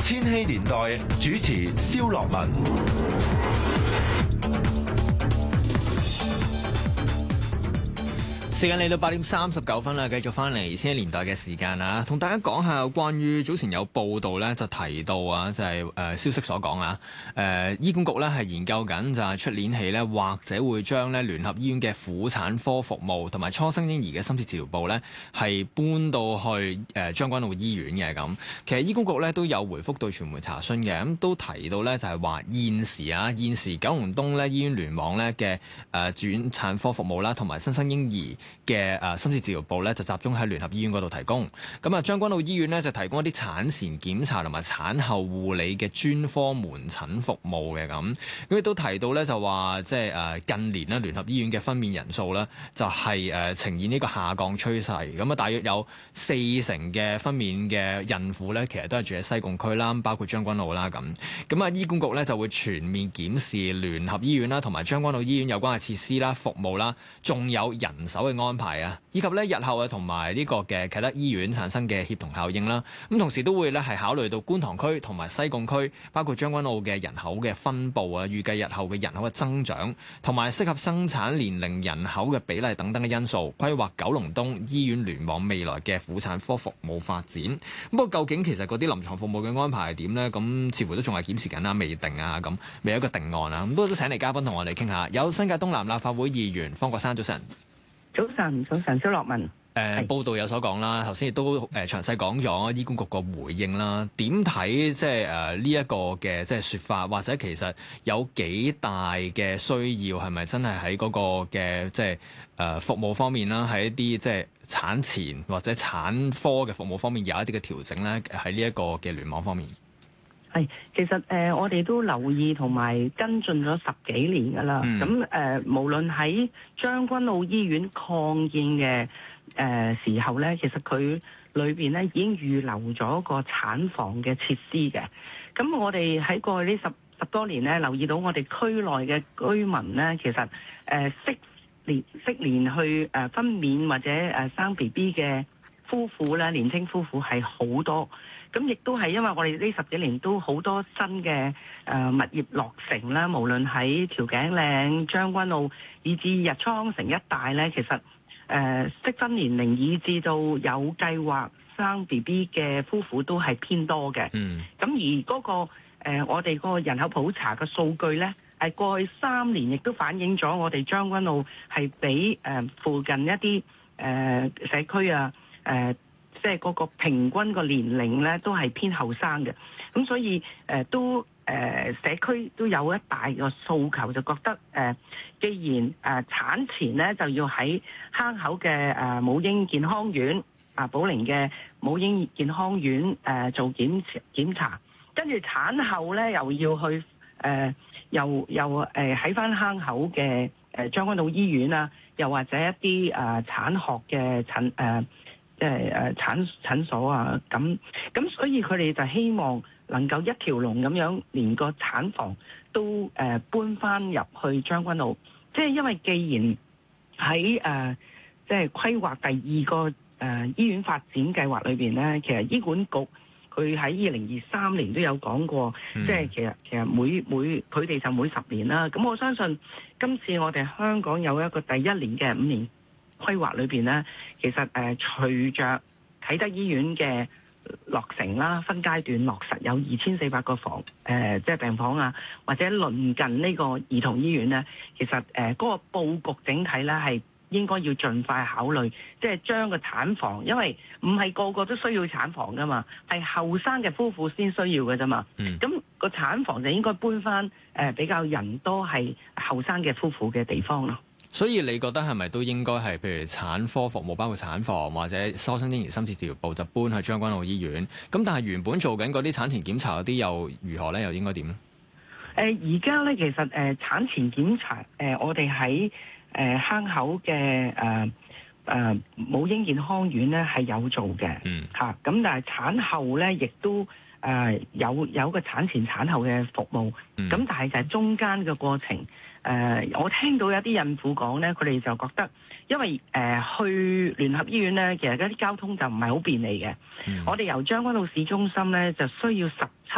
千禧年代主持蕭樂文。 時間嚟到8:39啦，繼續翻嚟千禧年代嘅時間啊，同大家講下關於早前有報道咧，就提到啊，就係消息所講啊，醫管局咧係研究緊就係出年起咧，或者會將咧聯合醫院嘅婦產科服務同埋初生嬰兒嘅深切治療部咧係搬到去將軍澳醫院嘅咁。其實醫管局咧都有回覆對傳媒查詢嘅，咁都提到咧就係話現時九龍東咧醫院聯網咧嘅轉產科服務啦，同埋新生嬰兒嘅深切治療部咧就集中喺聯合醫院嗰度提供，咁啊將軍澳醫院咧就提供一啲產前檢查同埋產後護理嘅專科門診服務嘅咁，亦都提到咧就話即係近年咧聯合醫院嘅分娩人數咧就係呈現呢個下降趨勢，咁啊大約有40%嘅分娩嘅孕婦咧其實都係住喺西貢區啦，包括將軍澳啦咁啊醫管局咧就會全面檢視聯合醫院啦同埋將軍澳醫院有關嘅設施啦、服務啦，仲有人手嘅安排啊，以及咧日後啊同埋呢個嘅啟德醫院產生嘅協同效應啦。咁同時都會咧係考慮到觀塘區同埋西貢區，包括將軍澳嘅人口嘅分佈啊，預計日後嘅人口嘅增長，同埋適合生產年齡人口嘅比例等等嘅因素，規劃九龍東醫院聯網未來嘅婦產科服務發展。不過究竟其實嗰啲臨床服務嘅安排係點呢？咁似乎都仲係檢視緊啦，未定啊，咁未有一個定案啊。咁不過都請嚟嘉賓同我哋傾下，有新界東南立法會議員方國珊，早晨。 早晨，蕭樂文。 報道有所講啦，頭先亦都詳細講咗醫管局個回應啦。點睇即係呢一個嘅即係説法，或者其實有幾大嘅需要，係咪真係喺嗰個嘅即係服務方面啦，喺一啲即係產前或者產科嘅服務方面有一啲嘅調整咧？喺呢一個嘅聯網方面。 係，其實我哋都留意同埋跟進咗10幾年㗎啦。咁無論喺將軍澳醫院擴建嘅時候咧，其實佢裏邊咧已經預留咗個產房嘅設施嘅。咁我哋喺過去呢十多年咧，留意到我哋區內嘅居民咧，其實適年去分娩或者生 BB 嘅夫婦咧，年輕夫婦係好多。咁亦都係因為我哋呢10幾年都好多新嘅物業落成啦，無論喺調景嶺、將軍澳以至日出康城一帶咧，其實適婚年齡以至到有計劃生 BB 嘅夫婦都係偏多嘅。咁而嗰個我哋個人口普查嘅數據咧，係過去3年亦都反映咗我哋將軍澳係比附近一啲社區啊即係嗰個平均個年齡咧都係偏後生嘅，咁所以社區都有一大個訴求，就覺得既然產前咧就要喺坑口嘅母嬰健康院寶靈嘅母嬰健康院做檢查，跟住產後咧又要去喺翻坑口嘅將軍澳醫院啊，又或者一啲產學嘅診所啊，咁所以佢哋就希望能夠一條龍咁樣，連個產房都搬翻入去將軍澳。即係因為既然喺即係規劃第2個醫院發展計劃裏邊咧，其實醫管局佢喺2023年都有講過，即係其實每佢哋就每10年啦。咁我相信今次我哋香港有一個第1年嘅5年規劃裏邊咧，其實隨着啟德醫院嘅落成啦，分階段落實有2400個房即係病房啊，或者鄰近呢個兒童醫院咧，其實嗰個佈局整體咧係應該要盡快考慮，即係將個產房，因為唔係個個都需要產房噶嘛，係後生嘅夫婦先需要嘅啫嘛。咁個產房就應該搬翻比較人多係後生嘅夫婦嘅地方咯。 所以你覺得係咪都應該係譬如產科服務，包括產房或者初生嬰兒深切治療部就搬去將軍澳醫院？咁但係原本做緊嗰啲產前檢查嗰啲又如何咧？又應該點咧？ 而家咧其實產前檢查我哋喺坑口嘅母嬰健康院咧係有做嘅嚇。咁但係產後咧亦都有個產前產後嘅服務。咁但係就係中間嘅過程。我聽到有啲孕婦講咧，佢哋就覺得，因為去聯合醫院咧，其實嗰啲交通就唔係好便利嘅。我哋由將軍澳市中心咧，就需要17